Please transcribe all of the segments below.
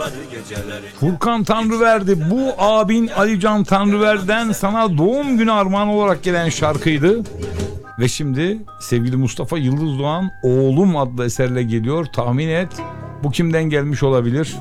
Furkan Tanrıverdi, bu abin Alican Tanrıverdi'den sana doğum günü armağan olarak gelen şarkıydı. Ve şimdi sevgili Mustafa Yıldız Doğan Oğlum adlı eserle geliyor. Tahmin et, bu kimden gelmiş olabilir?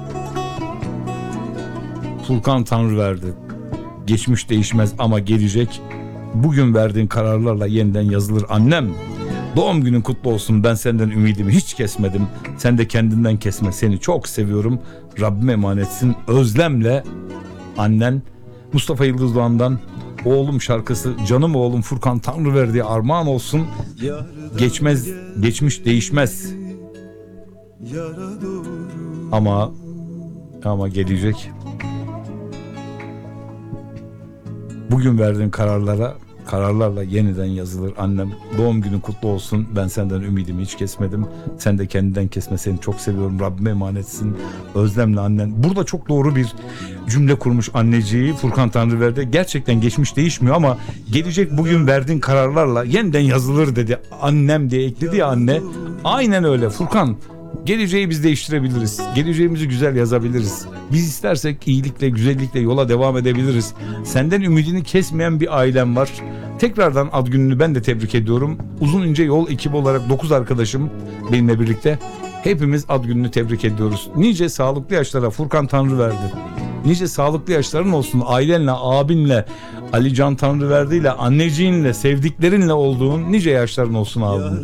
Furkan Tanrıverdi. Geçmiş değişmez ama gelecek. Bugün verdiğin kararlarla yeniden yazılır annem. Doğum günün kutlu olsun, ben senden ümidimi hiç kesmedim. Sen de kendinden kesme, seni çok seviyorum. Rabbime emanetsin, özlemle annen. Mustafa Yıldız Doğan'dan Oğlum şarkısı canım oğlum Furkan Tanrıverdi'ye armağan olsun. Geçmez, geçmiş değişmez. Ama gelecek. Bugün verdiğin kararlarla yeniden yazılır annem. Doğum günün kutlu olsun. Ben senden ümidimi hiç kesmedim. Sen de kendinden kesme, seni çok seviyorum. Rabbime emanetsin. Özlemle annen. Burada çok doğru bir cümle kurmuş anneciği Furkan Tanrıverdi. Gerçekten geçmiş değişmiyor ama gelecek bugün verdiğin kararlarla yeniden yazılır dedi. Annem diye ekledi ya anne. Aynen öyle Furkan. Geleceği biz değiştirebiliriz. Geleceğimizi güzel yazabiliriz. Biz istersek iyilikle, güzellikle yola devam edebiliriz. Senden ümidini kesmeyen bir ailem var. Tekrardan ad gününü ben de tebrik ediyorum. Uzun İnce Yol ekibi olarak 9 arkadaşım benimle birlikte. Hepimiz ad gününü tebrik ediyoruz. Nice sağlıklı yaşlara Furkan Tanrıverdi. Nice sağlıklı yaşların olsun. Ailenle, abinle, Alican Tanrıverdi ile, anneciğinle, sevdiklerinle olduğun nice yaşların olsun abi.